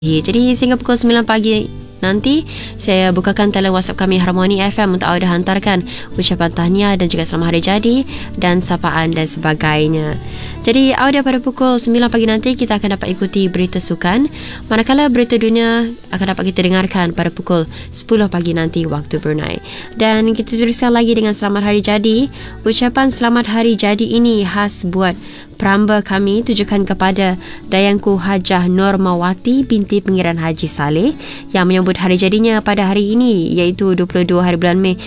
Jadi sehingga pukul 9 pagi nanti saya bukakan talian WhatsApp kami Harmoni FM untuk awak hantarkan ucapan tahniah dan juga selamat hari jadi dan sapaan dan sebagainya. Jadi audio pada pukul 9 pagi nanti kita akan dapat ikuti berita sukan, manakala berita dunia akan dapat kita dengarkan pada pukul 10 pagi nanti waktu Brunei. Dan kita teruskan lagi dengan selamat hari jadi. Ucapan selamat hari jadi ini khas buat peramba kami tujukan kepada Dayangku Hajah Normawati binti Pengiran Haji Saleh yang menyambut hari jadinya pada hari ini iaitu 22 hari bulan Mei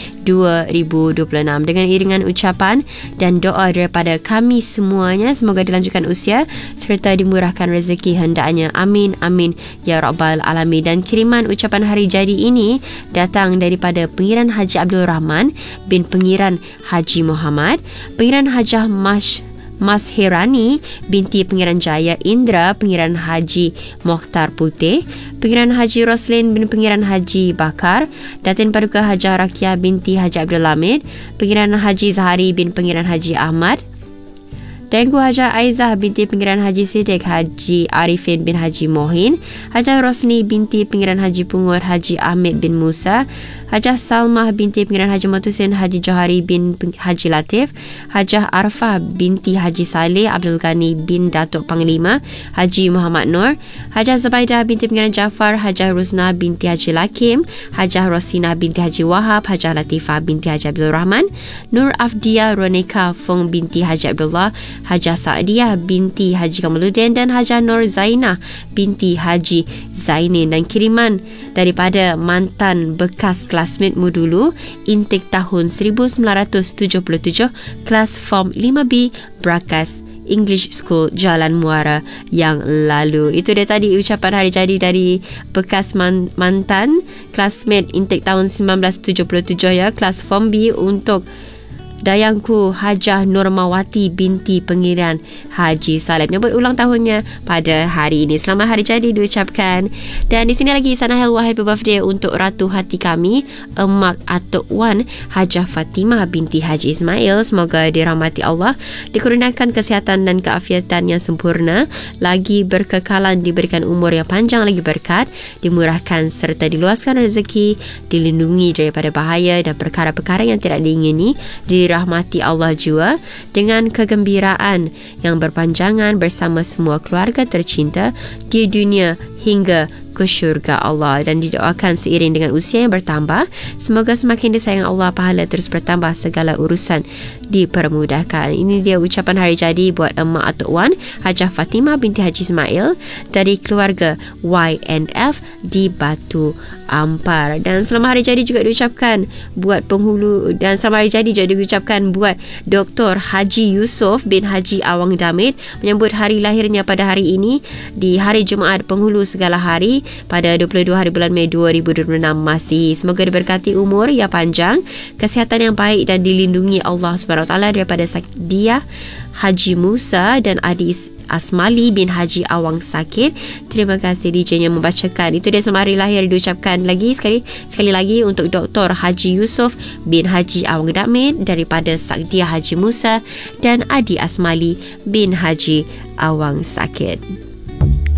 2026 dengan iringan ucapan dan doa daripada kami semuanya semoga dilanjutkan usia serta dimurahkan rezeki hendaknya. Amin amin ya rabbal alamin. Dan kiriman ucapan hari jadi ini datang daripada Pengiran Haji Abdul Rahman bin Pengiran Haji Muhammad, Pengiran Hajah Mas Herani binti Pengiran Jaya Indra Pengiran Haji Mokhtar Putih, Pengiran Haji Roslin bin Pengiran Haji Bakar, Datin Paduka Hajah Rakia binti Haji Abdul Hamid, Pengiran Haji Zahari bin Pengiran Haji Ahmad, Dayangku Hajah Aizah binti Pengiran Haji Siddiq Haji Arifin bin Haji Mohin, Hajah Rosni binti Pengiran Haji Pungut Haji Ahmed bin Musa, Hajah Salmah binti Pengiran Haji Matusin Haji Johari bin Haji Latif, Hajah Arfah binti Haji Saleh Abdul Ghani bin Datuk Panglima Haji Muhammad Nur, Hajah Zabaidah binti Pengiran Jafar, Hajah Ruzna binti Haji Lakim, Hajah Rosina binti Haji Wahab, Hajah Latifah binti Haji Abdul Rahman, Nur Afdia Roneka Fong binti Haji Abdullah, Hajah Saadiah binti Haji Kamaluddin dan Hajah Nur Zainah binti Haji Zainin. Dan kiriman daripada mantan bekas klasmetmu dulu intik tahun 1977 kelas form 5B Brakas English School Jalan Muara yang lalu. Itu dia tadi ucapan hari jadi dari bekas mantan klasmet intik tahun 1977 ya, kelas form B untuk Dayangku Hajah Normawati binti Pengiran Haji Saleh menyambut ulang tahunnya pada hari ini. Selamat hari jadi diucapkan. Dan di sini lagi Sanahel happy birthday untuk Ratu Hati kami Emak Atuk Wan Hajah Fatimah binti Haji Ismail. Semoga dirahmati Allah, dikurniakan kesihatan dan keafiatan yang sempurna, lagi berkekalan, diberikan umur yang panjang lagi berkat, dimurahkan serta diluaskan rezeki, dilindungi daripada bahaya dan perkara-perkara yang tidak diingini, dirahmati Allah jua dengan kegembiraan yang berpanjangan bersama semua keluarga tercinta di dunia hingga ke syurga Allah. Dan didoakan seiring dengan usia yang bertambah, semoga semakin disayang Allah, pahala terus bertambah, segala urusan dipermudahkan. Ini dia ucapan hari jadi buat Emak Atuk Wan Hajah Fatimah binti Haji Ismail dari keluarga YNF di Batu Ampar. Dan selamat hari jadi juga diucapkan buat penghulu, dan selamat hari jadi juga diucapkan buat Dr. Haji Yusof bin Haji Awang Damit menyambut hari lahirnya pada hari ini di hari Jumaat penghulu segala hari pada 22 hari bulan Mei 2026 masih. Semoga diberkati umur yang panjang, kesihatan yang baik dan dilindungi Allah SWT daripada dia Haji Musa dan Adi Asmali bin Haji Awang sakit. Terima kasih DJ yang membacakan. Itu dia selamat hari lahir diucapkan lagi sekali lagi untuk Dr. Haji Yusof bin Haji Awang Damit daripada Sakdia Haji Musa dan Adi Asmali bin Haji Awang sakit.